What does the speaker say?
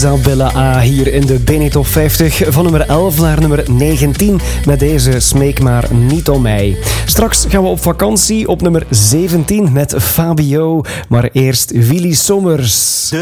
Isabella A. hier in de Benetop 50 van nummer 11 naar nummer 19 met deze Smeek maar niet om mij. Straks gaan we op vakantie op nummer 17 met Fabio, maar eerst Willy Sommers.